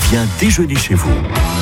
vient déjeuner chez vous.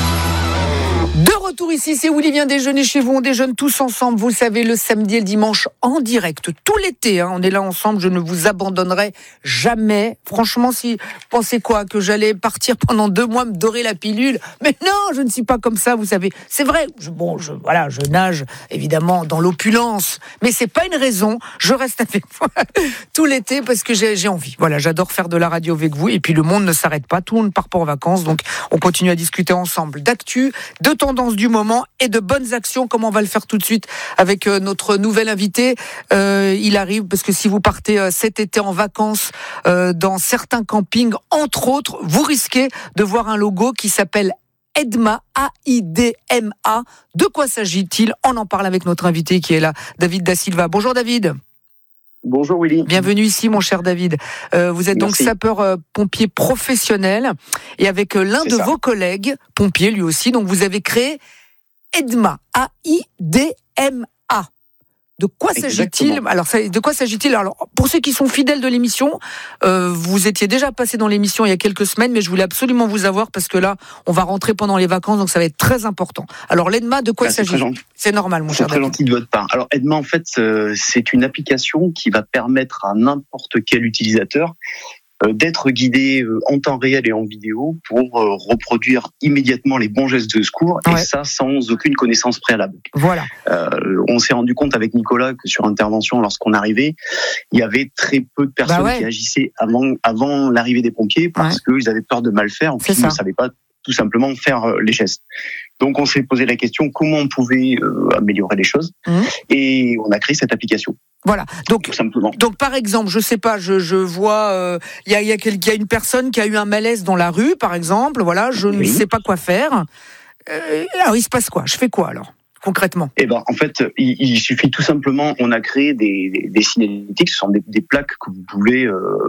De retour ici, c'est Willy vient déjeuner chez vous. On déjeune tous ensemble, vous le savez, le samedi et le dimanche en direct. Tout l'été, on est là ensemble, je ne vous abandonnerai jamais. Franchement, si vous pensez quoi, que j'allais partir pendant 2 mois me dorer la pilule? Mais non, je ne suis pas comme ça, vous savez. C'est vrai, je nage évidemment dans l'opulence, mais c'est pas une raison. Je reste avec vous tout l'été parce que j'ai envie. Voilà, j'adore faire de la radio avec vous. Et puis le monde ne s'arrête pas, tout le monde ne part pas en vacances, donc on continue à discuter ensemble d'actu, de tendance du moment et de bonnes actions, comme on va le faire tout de suite avec notre nouvel invité. Il arrive parce que si vous partez cet été en vacances dans certains campings, entre autres, vous risquez de voir un logo qui s'appelle Aidma, A-I-D-M-A. De quoi s'agit-il? On en parle avec notre invité qui est là, David Da Silva. Bonjour David. Bonjour Willy. Bienvenue ici mon cher David. Vous êtes donc sapeur-pompier professionnel et avec l'un de vos collègues, pompier lui aussi, donc vous avez créé Aidma, A-I-D-M-A. De quoi s'agit-il ? Alors, de quoi s'agit-il ? Alors, pour ceux qui sont fidèles de l'émission, vous étiez déjà passé dans l'émission il y a quelques semaines, mais je voulais absolument vous avoir parce que là, on va rentrer pendant les vacances, donc ça va être très important. Alors, l'Aidma, de quoi il s'agit ? C'est normal, mon cher David. C'est très gentil de votre part. Alors, Aidma, en fait, c'est une application qui va permettre à n'importe quel utilisateur d'être guidé en temps réel et en vidéo pour reproduire immédiatement les bons gestes de secours, et ça sans aucune connaissance préalable. Voilà. On s'est rendu compte avec Nicolas que sur intervention, lorsqu'on arrivait, il y avait très peu de personnes qui agissaient avant l'arrivée des pompiers parce qu'ils avaient peur de mal faire ou qu'ils ne savaient pas tout simplement faire les gestes. Donc on s'est posé la question comment on pouvait améliorer les choses et on a créé cette application. Voilà. Donc par exemple, je sais pas, je vois il y a une personne qui a eu un malaise dans la rue, par exemple. Voilà, je ne sais pas quoi faire. Alors il se passe quoi ? Je fais quoi alors concrètement ? En fait, il suffit tout simplement. On a créé des signalétiques. Ce sont des plaques que vous pouvez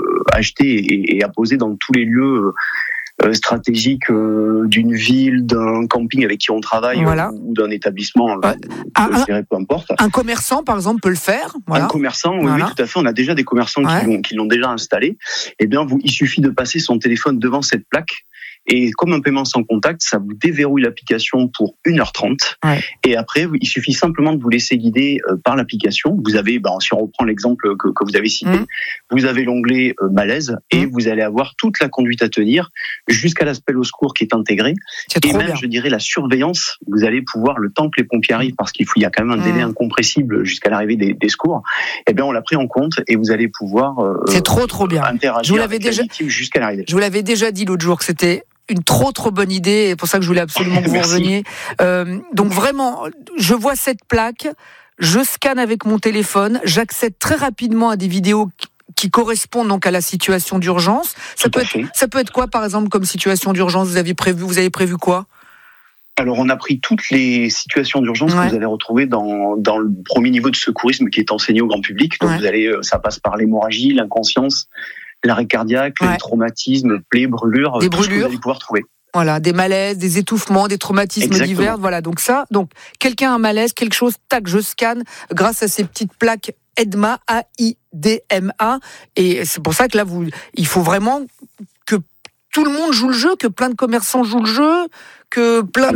acheter et apposer dans tous les lieux stratégique d'une ville, d'un camping avec qui on travaille ou d'un établissement, je dirais peu importe. Un commerçant, par exemple, peut le faire. Un commerçant, oui, tout à fait. On a déjà des commerçants qui l'ont déjà installé. Eh bien, il suffit de passer son téléphone devant cette plaque. Et comme un paiement sans contact, ça vous déverrouille l'application pour 1h30. Et après, il suffit simplement de vous laisser guider par l'application. Vous avez, si on reprend l'exemple que vous avez cité, vous avez l'onglet malaise et vous allez avoir toute la conduite à tenir jusqu'à l'appel au secours qui est intégré. Et même, je dirais, la surveillance. Vous allez pouvoir, le temps que les pompiers arrivent, parce qu'il y a quand même un délai incompressible jusqu'à l'arrivée des secours, eh bien, on l'a pris en compte et vous allez pouvoir c'est trop bien. Interagir avec la victime jusqu'à l'arrivée. Je vous l'avais déjà dit l'autre jour que c'était une trop bonne idée, et pour ça que je voulais absolument que vous reveniez. Donc vraiment, je vois cette plaque, je scanne avec mon téléphone, j'accède très rapidement à des vidéos qui correspondent donc à la situation d'urgence. Ça peut être quoi, par exemple, comme situation d'urgence ? Vous avez prévu quoi ? Alors, on a pris toutes les situations d'urgence que vous allez retrouver dans le premier niveau de secourisme qui est enseigné au grand public. Donc, ça passe par l'hémorragie, l'inconscience, l'arrêt cardiaque, les traumatismes, plaies, brûlures, tout ce que vous allez pouvoir trouver. Voilà, des malaises, des étouffements, des traumatismes divers. Voilà, donc quelqu'un a un malaise, quelque chose, tac, je scanne grâce à ces petites plaques Aidma, A-I-D-M-A. Et c'est pour ça que là, il faut vraiment que tout le monde joue le jeu, que plein de commerçants jouent le jeu, que plein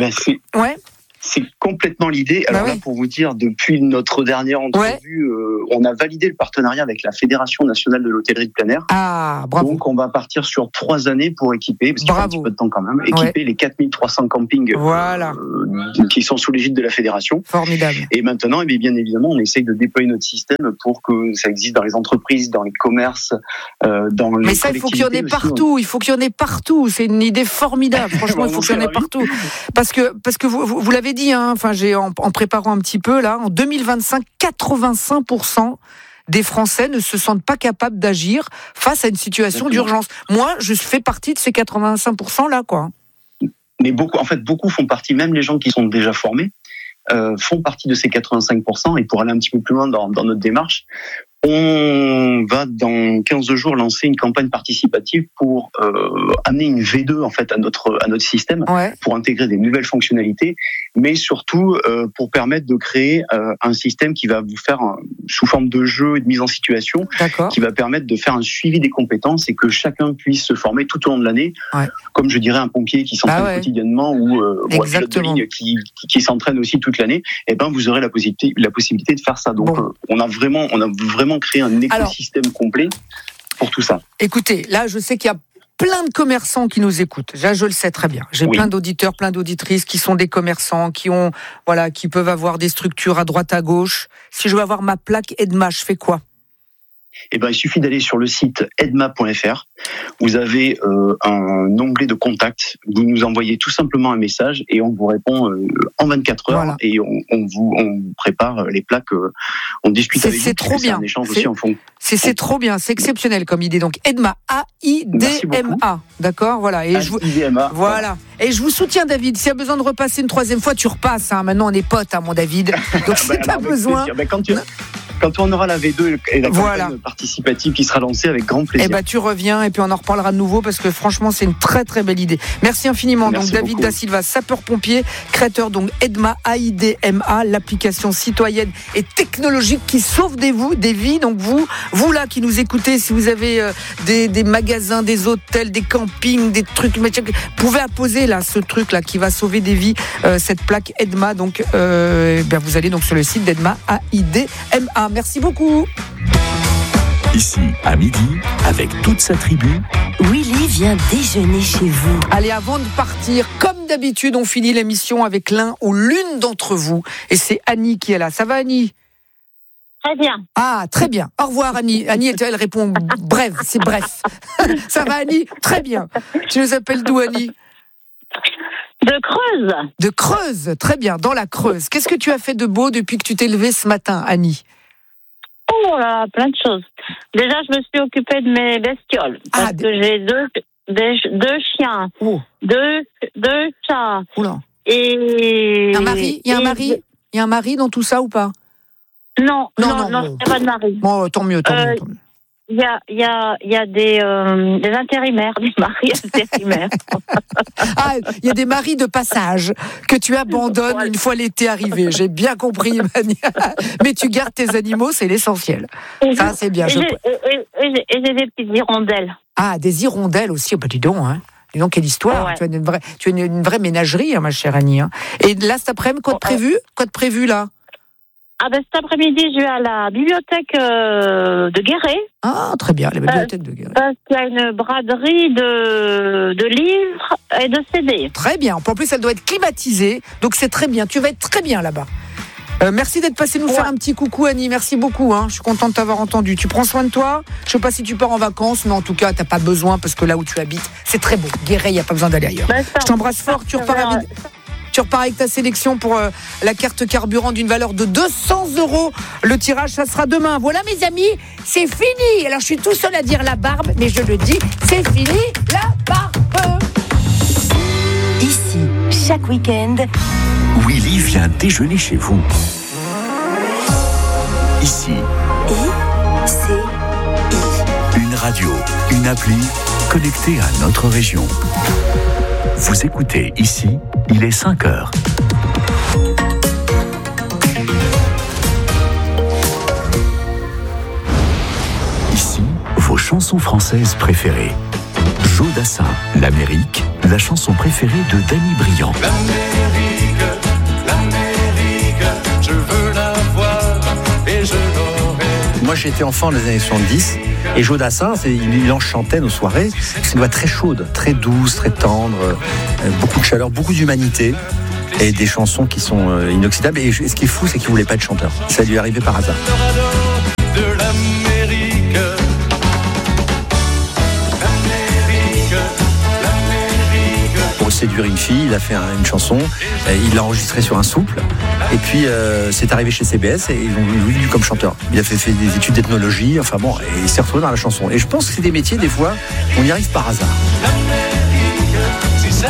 C'est complètement l'idée. Alors là, pour vous dire, depuis notre dernière entrevue, on a validé le partenariat avec la Fédération nationale de l'hôtellerie de plein air. Ah, bravo. Donc, on va partir sur 3 années pour équiper, parce qu'il faut un petit peu de temps quand même, équiper les 4300 campings qui sont sous l'égide de la Fédération. Formidable. Et maintenant, bien évidemment, on essaye de déployer notre système pour que ça existe dans les entreprises, dans les commerces, dans les collectivités. Mais ça, il faut qu'il y en ait partout. Il faut qu'il y en ait partout. C'est une idée formidable. Franchement, il faut qu'il y en ait partout. Parce que vous l'avez dit, j'ai en préparant un petit peu là, en 2025, 85% des Français ne se sentent pas capables d'agir face à une situation d'urgence. Moi, je fais partie de ces 85% là, quoi. Mais beaucoup font partie, même les gens qui sont déjà formés, font partie de ces 85%. Et pour aller un petit peu plus loin dans notre démarche, on va dans 15 jours lancer une campagne participative pour amener une V2 en fait à notre système, pour intégrer des nouvelles fonctionnalités, mais surtout pour permettre de créer un système qui va vous faire sous forme de jeu et de mise en situation, qui va permettre de faire un suivi des compétences et que chacun puisse se former tout au long de l'année, comme je dirais un pompier qui s'entraîne quotidiennement ou un pilote de ligne qui s'entraîne aussi toute l'année. Et ben vous aurez la possibilité de faire ça. Donc on a vraiment créé un écosystème complet pour tout ça. Écoutez, là je sais qu'il y a plein de commerçants qui nous écoutent. Là, je le sais très bien. J'ai plein d'auditeurs, plein d'auditrices qui sont des commerçants, qui peuvent avoir des structures à droite, à gauche. Si je veux avoir ma plaque Edma, je fais quoi ? Eh ben, il suffit d'aller sur le site edma.fr. Vous avez un onglet de contact. Vous nous envoyez tout simplement un message et on vous répond en 24 heures et on vous prépare les plaques. On discute avec vous. C'est trop bien. C'est un échange aussi en fond. C'est trop bien. C'est exceptionnel comme idée. Donc Edma, A-I-D-M-A. D'accord, voilà. Et voilà. Et je vous soutiens, David. S'il y a besoin de repasser une troisième fois, tu repasses. Hein. Maintenant, on est potes, hein, mon David. Donc si t'as besoin. Quand on aura la V2 et la campagne participative qui sera lancée, avec grand plaisir. Eh ben, tu reviens et puis on en reparlera de nouveau parce que franchement, c'est une très très belle idée. Merci infiniment. Merci donc David Da Silva, sapeur-pompier, créateur donc Edma, AIDMA, l'application citoyenne et technologique qui sauve des vies. Donc vous là qui nous écoutez, si vous avez des magasins, des hôtels, des campings, des trucs, vous pouvez apposer là ce truc là qui va sauver des vies, cette plaque Edma. Donc vous allez donc sur le site d'Edma, AIDMA. Merci beaucoup. Ici, à midi, avec toute sa tribu, Willy vient déjeuner chez vous. Allez, avant de partir, comme d'habitude, on finit l'émission avec l'un ou l'une d'entre vous. Et c'est Annie qui est là. Ça va, Annie ? Très bien. Ah, très bien. Au revoir, Annie. Annie, elle répond bref, c'est bref. Ça va, Annie ? Très bien. Tu nous appelles d'où, Annie ? De Creuse. De Creuse, très bien, dans la Creuse. Qu'est-ce que tu as fait de beau depuis que tu t'es levée ce matin, Annie ? Oh là, plein de choses. Déjà, je me suis occupée de mes bestioles. Parce que j'ai deux chiens, deux chats. Oula. Et... Un mari ? Il y a un mari ? Il y a un mari dans tout ça ou pas ? Non, il n'y a pas de mari. Bon, tant mieux. Il y a des intérimaires, des maris intérimaires. Ah, il y a des maris de passage que tu abandonnes une fois l'été arrivé. J'ai bien compris, Mania. Mais tu gardes tes animaux, c'est l'essentiel. Ça, c'est bien. Et j'ai des petites hirondelles. Ah, des hirondelles aussi. Oh, bah, dis donc, hein. Dis donc, quelle histoire. Ouais. Tu as une vraie ménagerie, hein, ma chère Annie. Hein. Et là, cet après-midi, quoi de prévu, là ? Ah ben cet après-midi, je vais à la bibliothèque de Guéret. Ah, très bien, la bibliothèque de Guéret. Parce qu'il y a une braderie de livres et de CD. Très bien. En plus, elle doit être climatisée, donc c'est très bien. Tu vas être très bien là-bas. Merci d'être passé nous faire un petit coucou, Annie. Merci beaucoup. Hein. Je suis contente de t'avoir entendu. Tu prends soin de toi. Je sais pas si tu pars en vacances, mais en tout cas, t'as pas besoin parce que là où tu habites, c'est très beau. Guéret, il y a pas besoin d'aller ailleurs. Je t'embrasse fort. Tu repars avec ta sélection pour la carte carburant d'une valeur de 200 €. Le tirage, ça sera demain. Voilà, mes amis, c'est fini. Alors, je suis tout seul à dire la barbe, mais je le dis, c'est fini, la barbe. Ici, chaque week-end, Willy vient déjeuner chez vous. Ici. Une radio, une appli connectée à notre région. Vous écoutez Ici, il est 5h. Ici, vos chansons françaises préférées. Joe Dassin, l'Amérique, la chanson préférée de Danny Briand. L'Amérique, je veux la voir et je l'aurai. Moi, j'étais enfant dans les années 70 et Joe Dassin, il en chantait nos soirées. C'est une voix très chaude, très douce, très tendre, beaucoup de chaleur, beaucoup d'humanité et des chansons qui sont inoxydables. Et ce qui est fou, c'est qu'il voulait pas être chanteur. Ça lui est arrivé par hasard. De l'Amérique. Pour séduire une fille, il a fait une chanson, il l'a enregistrée sur un souple, et puis c'est arrivé chez CBS et ils l'ont voulu comme chanteur. Il a fait des études d'ethnologie, enfin bon, et il s'est retrouvé dans la chanson. Et je pense que c'est des métiers, des fois, on y arrive par hasard. Si ça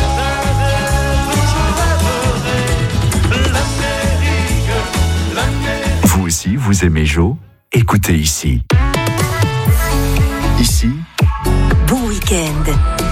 Vous aussi, vous aimez Joe ? Écoutez Ici. Ici. bon week-end.